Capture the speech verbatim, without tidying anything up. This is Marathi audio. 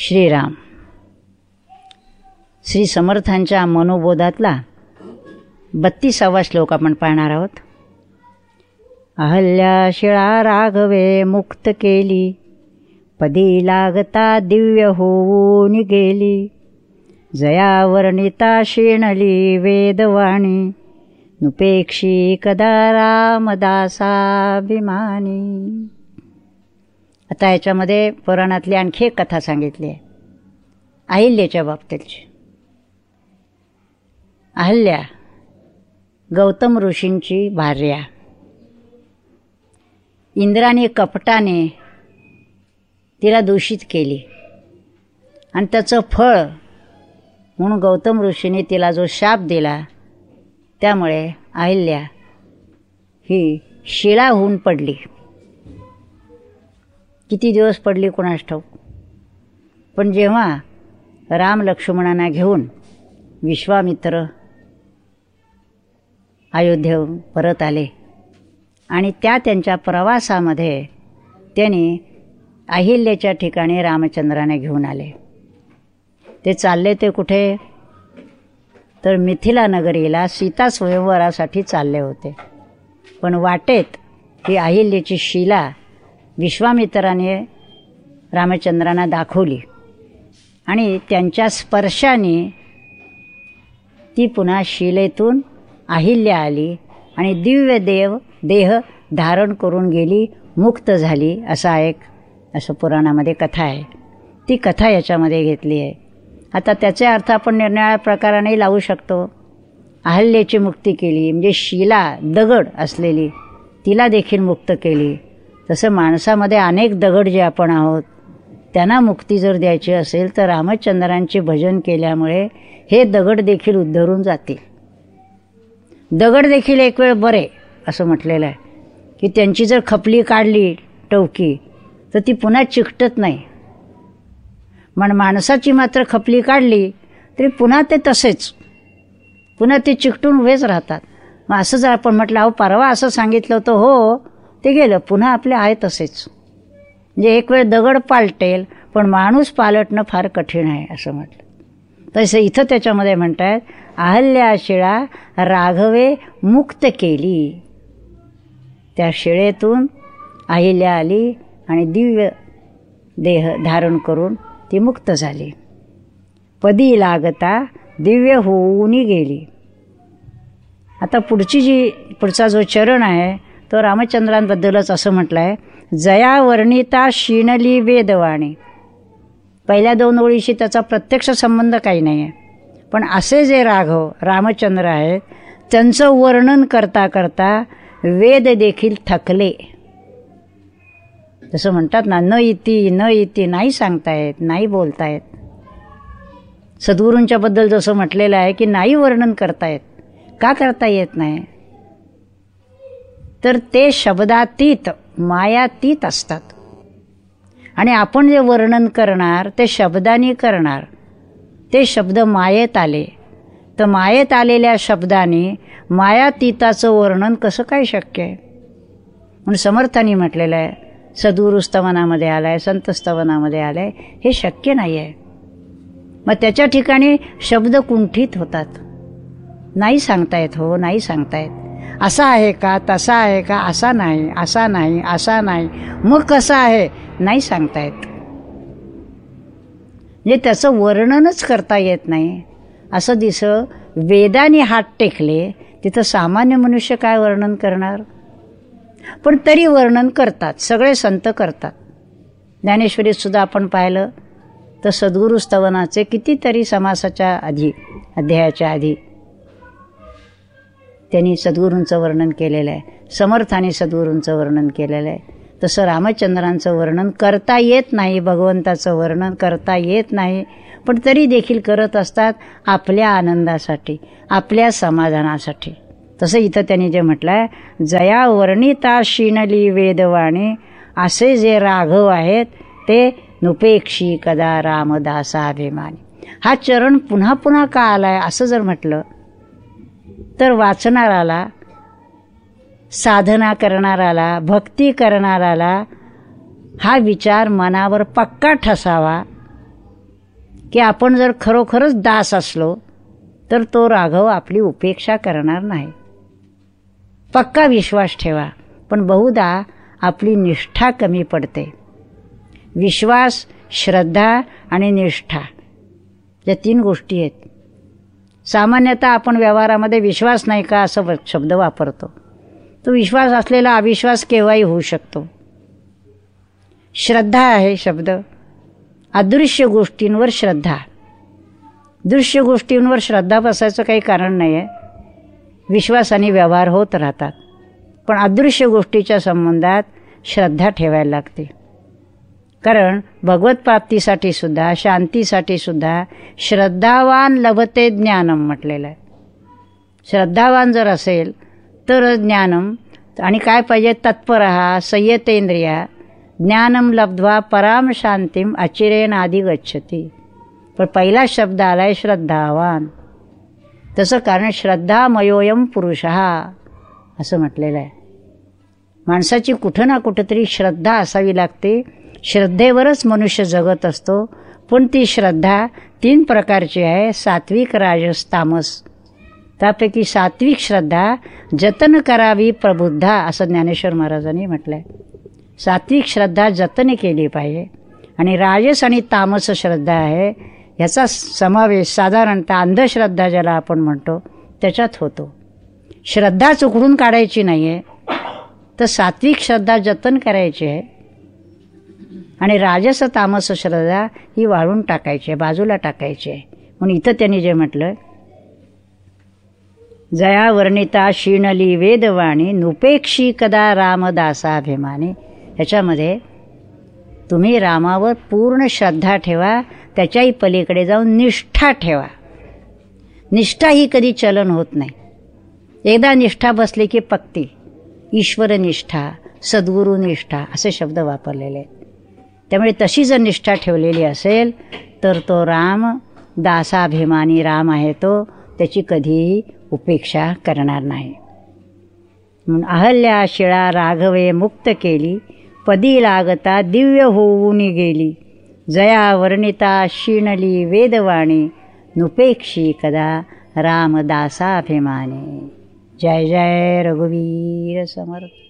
श्रीराम श्री समर्थांच्या मनोबोधातला बत्तीसावा श्लोक आपण पाहणार आहोत. अहल्या शिळा राघवे मुक्त केली, पदी लागता दिव्य होऊन गेली. जया वर्णिता शेणली वेदवाणी, नुपेक्षी कदा रामदासाभिमानी. आता याच्यामध्ये पुराणातली आणखी एक कथा सांगितली आहे अहिल्याच्या बाबतीतची. अहल्या गौतम ऋषींची भार्या. इंद्राने कपटाने तिला दूषित केली आणि त्याचं फळ म्हणून गौतम ऋषीने तिला जो शाप दिला, त्यामुळे अहिल्या ही शिळा होऊन पडली. किती दिवस पडली कोणास ठाऊक. पण जेव्हा राम लक्ष्मणांना घेऊन विश्वामित्र अयोध्येहून परत आले आणि त्या त्यांच्या प्रवासामध्ये त्यांनी अहिल्याच्या ठिकाणी रामचंद्राने घेऊन आले. ते चालले ते कुठे, तर मिथिला नगरीला सीता स्वयंवरासाठी चालले होते. पण वाटेत ही अहिल्याची शिला विश्वामित्राने रामचंद्रांना दाखवली आणि त्यांच्या स्पर्शाने ती पुन्हा शिलेतून अहिल्या आली आणि दिव्य देव देह धारण करून गेली, मुक्त झाली. असा एक असं पुराणामध्ये कथा आहे. ती कथा याच्यामध्ये घेतली आहे. आता त्याचे अर्थ आपण निरनिराळ्या प्रकाराने लावू शकतो. अहल्याची मुक्ती केली म्हणजे शिला दगड असलेली तिला देखील मुक्त केली. तसं माणसामध्ये अनेक दगड जे आपण आहोत त्यांना मुक्ती जर द्यायची असेल तर रामचंद्रांचे भजन केल्यामुळे हे दगड देखील उद्धरून जातील. दगड देखील एक वेळ बरे असं म्हटलेलं आहे की त्यांची जर खपली काढली टवकी तर ती पुन्हा चिकटत नाही. पण माणसाची मात्र खपली काढली तरी पुन्हा ते तसेच पुन्हा ते चिकटून उभेच राहतात. मग असं जर आपण म्हटलं अहो परवा असं सांगितलं होतं, हो ते गेलं, पुन्हा आपले आहे तसेच. म्हणजे एक वेळ दगड पालटेल पण माणूस पालटणं फार कठीण आहे असं म्हटलं. तसं इथं त्याच्यामध्ये म्हणतात अहल्या शिळा राघवे मुक्त केली. त्या शिळेतून अहिल्या आली आणि दिव्य देह धारण करून ती मुक्त झाली. पदी लागता दिव्य होऊन गेली. आता पुढची जी पुढचा जो चरण आहे तो रामचंद्रांबद्दलच असं म्हटलं आहे. जया वर्णिता शीणली वेदवाणी. पहिल्या दोन ओळीशी त्याचा प्रत्यक्ष संबंध काही नाही आहे, पण असे जे राघव रामचंद्र आहेत त्यांचं वर्णन करता करता वेद देखील थकले. जसं म्हणतात ना, न इति न इति, नाही सांगतायत, नाही बोलतायत. सद्गुरूंच्या बद्दल जसं म्हटलेलं आहे की नाही वर्णन करतायत. का करता येत नाही, तर ते शब्दातीत मायातीत असतात आणि आपण जे वर्णन करणार ते शब्दांनी करणार. ते शब्द मायेत आले तर मायेत आलेल्या शब्दांनी मायातीताचं वर्णन कसं काय शक्य आहे. म्हणून समर्थांनी म्हटलेलं आहे, सद्गुरु स्तवनामध्ये आलं आहे, संत स्तवनामध्ये आलं आहे, हे शक्य नाही आहे. मग त्याच्या ठिकाणी शब्द कुंठित होतात. नाही सांगतायत, हो नाही सांगतायत. असा आहे का, तसा आहे का, असा नाही, असा नाही, असा नाही, मग कसा आहे, नाही सांगतायत. म्हणजे त्याचं वर्णनच करता येत नाही असं दिसं. वेदाने हात टेकले तिथं सामान्य मनुष्य काय वर्णन करणार. पण तरी वर्णन करतात, सगळे संत करतात. ज्ञानेश्वरीत सुद्धा आपण पाहिलं तर सद्गुरु स्तवनाचे कितीतरी समासाच्या आधी अध्यायाच्या आधी त्यांनी सद्गुरूंचं वर्णन केलेलं आहे. समर्थाने सद्गुरूंचं वर्णन केलेलं आहे. तसं रामचंद्रांचं वर्णन करता येत नाही, भगवंताचं वर्णन करता येत नाही, पण तरी देखील करत असतात आपल्या आनंदासाठी, आपल्या समाधानासाठी. तसं इथं त्यांनी जे म्हटलं आहे, जया वर्णिता शीणली वेदवाणी. असे जे राघव आहेत ते नुपेक्षी कदा रामदासाभिमानी. हा चरण पुन्हा पुन्हा का आलाय असं जर म्हटलं तर वाचणाराला, साधना करणाराला, भक्ती करणाराला हा विचार मनावर पक्का ठसावा की आपण जर खरोखरच दास असलो तर तो राघव आपली उपेक्षा करणार नाही. पक्का विश्वास ठेवा, पण बहुधा आपली निष्ठा कमी पडते. विश्वास, श्रद्धा आणि निष्ठा या तीन गोष्टी आहेत. सामान्यतः आपण व्यवहारामध्ये विश्वास नाही का असं शब्द वापरतो. तो विश्वास असलेला अविश्वास केव्हाही होऊ शकतो. श्रद्धा आहे शब्द, अदृश्य गोष्टींवर श्रद्धा. दृश्य गोष्टींवर श्रद्धा बसायचं काही कारण नाही आहे. विश्वास आणि व्यवहार होत राहतात, पण अदृश्य गोष्टीच्या संबंधात श्रद्धा ठेवायला लागते. कारण भगवत प्राप्तीसाठी सुद्धा, शांतीसाठी सुद्धा श्रद्धावान लभते ज्ञानम म्हटलेलं आहे. श्रद्धावान जर असेल तर ज्ञानम, आणि काय पाहिजे, तत्परः संयतेंद्रिया ज्ञानम लब्ध्वा पराम शांतीम अचिरेण आदि गच्छति. पण पहिला शब्द आलाय श्रद्धावान. तसं कारण श्रद्धामयोयम पुरुषः असं म्हटलेलं आहे. माणसाची कुठं ना कुठंतरी श्रद्धा असावी लागते. श्रद्धेवरच मनुष्य जगत असतो. पण ती श्रद्धा तीन प्रकारची आहे, सात्विक, राजस, तामस. त्यापैकी सात्विक श्रद्धा जतन करावी प्रबुद्धा असं ज्ञानेश्वर महाराजांनी म्हटलं आहे. सात्विक श्रद्धा जतन केली पाहिजे. आणि राजस आणि तामस श्रद्धा आहे, ह्याचा समावेश साधारणतः अंधश्रद्धा ज्याला आपण म्हणतो त्याच्यात होतो. श्रद्धाच उघडून काढायची नाही आहे, तर सात्विक श्रद्धा जतन करायची आहे. आणि राजस तामस श्रद्धा ही वाळून टाकायची आहे, बाजूला टाकायची आहे. म्हणून इथं त्यांनी जे म्हटलं, जया वर्णिता शीणली वेदवाणी नुपेक्षी कदा रामदासाभिमानी. ह्याच्यामध्ये तुम्ही रामावर पूर्ण श्रद्धा ठेवा, त्याच्याही पलीकडे जाऊन निष्ठा ठेवा. निष्ठा ही कधी चलन होत नाही. एकदा निष्ठा बसली की पक्ती. ईश्वरनिष्ठा, सद्गुरुनिष्ठा असे शब्द वापरलेले आहेत. त्यामुळे तशी जर निष्ठा ठेवलेली असेल तर तो राम दासाभिमानी राम आहे, तो त्याची कधीही उपेक्षा करणार नाही. म्हणून अहल्या शिळा राघवे मुक्त केली, पदी लागता दिव्य होऊन गेली. जया वर्णिता शीणली वेदवाणी नुपेक्षी कदा रामदासाभिमानी. जय जय रघुवीर समर्थ.